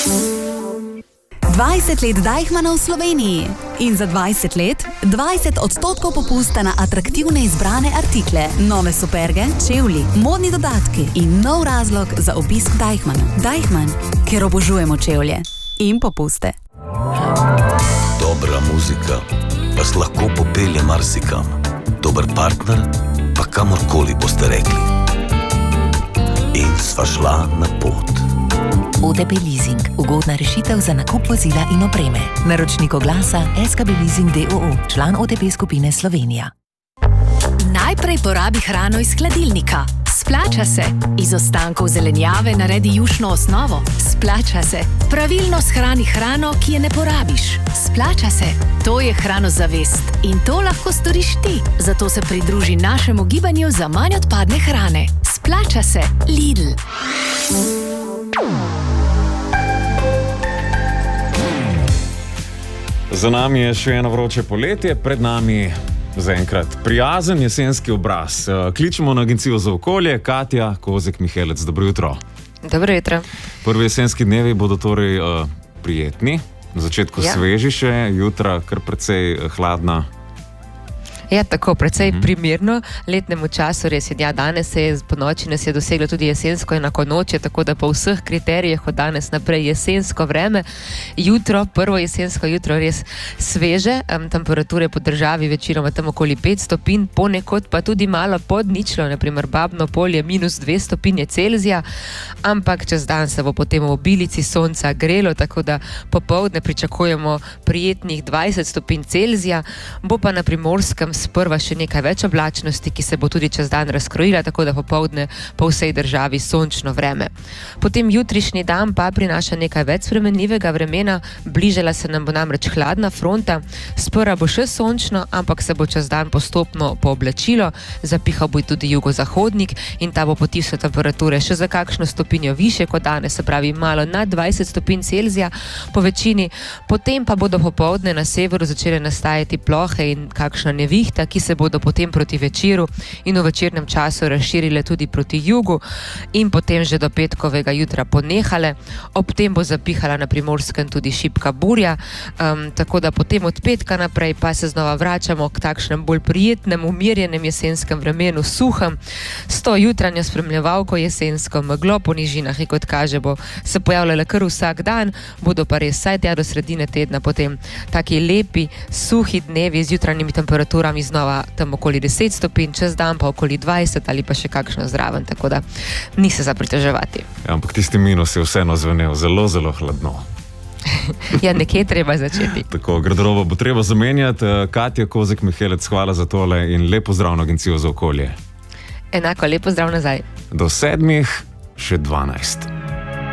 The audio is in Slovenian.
20 let Deichmanna v Sloveniji in za 20 let 20% popusta na atraktivne izbrane artikle, nove superge, čevlji, modni dodatki in nov razlog za obisk Deichmanna. Deichmann, ker obožujemo čevlje in popuste. Dobra muzika vas lahko popelje marsikam. Dober partner pa kamorkoli boste rekli. In sva šla na pot. OTP Leasing. Ugodna rešitev za nakup vozila in opreme. Naročnik oglasa SKB Leasing d.o.o. Član OTP skupine Slovenija. Najprej porabi hrano iz hladilnika. Splača se. Iz ostankov zelenjave naredi jušno osnovo. Splača se. Pravilno shrani hrano, ki je ne porabiš. Splača se. To je hranozavest in to lahko storiš ti. Zato se pridruži našemu gibanju za manj odpadne hrane. Splača se. Lidl. Za nami je še eno vroče poletje, pred nami zaenkrat prijazen jesenski obraz. Kličemo na Agencijo za okolje. Katja Kozek-Mihelec, dobro jutro. Dobro jutro. Prvi jesenski dnevi bodo torej prijetni, na začetku sveži še, jutra kar precej hladna. Ja, tako, precej primerno letnemu času, res je, danes se je po noči nas je doseglo tudi jesensko enakonočje, tako da po vseh kriterijih od danes naprej jesensko vreme. Jutro, prvo jesensko jutro res sveže, temperature po državi večinoma tam okoli 5 stopinj, ponekod pa tudi malo pod ničlo, naprimer Babno Polje -2 stopinje Celzija, ampak čez dan se bo potem v obilici sonca grelo, tako da popoldne pričakujemo prijetnih 20 stopinj Celzija, bo pa na Primorskem sprva še nekaj več oblačnosti, ki se bo tudi čez dan razkrojila, tako da popoldne po vsej državi sončno vreme. Potem jutrišnji dan pa prinaša nekaj več spremenljivega vremena, bližala se nam bo namreč hladna fronta, sprva bo še sončno, ampak se bo čez dan postopno pooblačilo, zapihal bo tudi jugozahodnik in ta bo potisnil temperature še za kakšno stopinjo više kot danes, se pravi malo nad 20 stopinj Celzija po večini, potem pa bodo popoldne na severu začele nastajati plohe in kakšna nevihta, ki se bodo potem proti večeru in v večernem času razširile tudi proti jugu in potem že do petkovega jutra ponehale. Ob tem bo zapihala na Primorskem tudi šibka burja, tako da potem od petka naprej pa se znova vračamo k takšnem bolj prijetnem, umirjenem jesenskem vremenu, suhem, s to jutranjo spremljevalko jesensko meglo po nižinah in kot kaže bo se pojavljala kar vsak dan, bodo pa res saj tja do sredine tedna potem taki lepi, suhi dnevi z jutranjimi temperaturami znova tam okoli 10 stopinj, čez dan pa okoli 20 ali pa še kakšno zraven, tako da ni se za pritoževati. Ja, ampak tisti minus je vseeno zvenel zelo, zelo hladno. Ja, nekje treba začeti. Tako, garderobo bo treba zamenjati. Katja Kozek-Mihelec, hvala za tole in lep pozdrav na Agencijo za okolje. Enako, lep pozdrav nazaj. Do 7, še 12.